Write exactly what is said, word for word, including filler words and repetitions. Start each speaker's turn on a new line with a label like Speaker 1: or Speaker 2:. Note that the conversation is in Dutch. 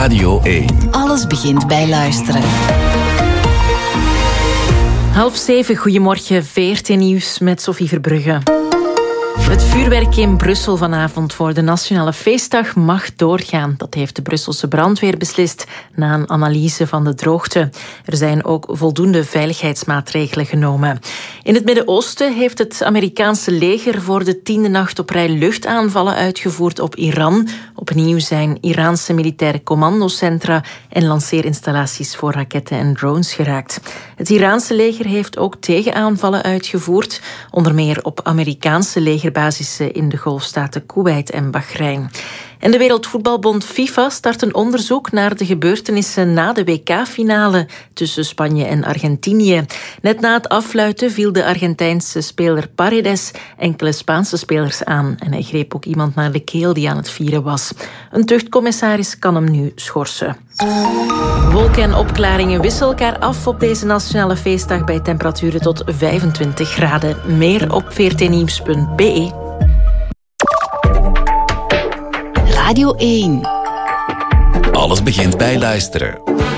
Speaker 1: Radio één.
Speaker 2: Alles begint bij luisteren.
Speaker 3: Half zeven, goedemorgen, V R T Nieuws met Sophie Verbrugge. Het vuurwerk in Brussel vanavond voor de Nationale Feestdag mag doorgaan. Dat heeft de Brusselse brandweer beslist na een analyse van de droogte. Er zijn ook voldoende veiligheidsmaatregelen genomen. In het Midden-Oosten heeft het Amerikaanse leger voor de tiende nacht op rij luchtaanvallen uitgevoerd op Iran. Opnieuw zijn Iraanse militaire commandocentra en lanceerinstallaties voor raketten en drones geraakt. Het Iraanse leger heeft ook tegenaanvallen uitgevoerd, onder meer op Amerikaanse legerbasissen in de golfstaten Kuwait en Bahrein. En de Wereldvoetbalbond FIFA start een onderzoek naar de gebeurtenissen na de W K-finale tussen Spanje en Argentinië. Net na het afluiten viel de Argentijnse speler Paredes enkele Spaanse spelers aan en hij greep ook iemand naar de keel die aan het vieren was. Een tuchtcommissaris kan hem nu schorsen. Wolken en opklaringen wisselen elkaar af op deze nationale feestdag bij temperaturen tot vijfentwintig graden. Meer op v r t nieuws punt b e.
Speaker 2: Radio één.
Speaker 1: Alles begint bij luisteren.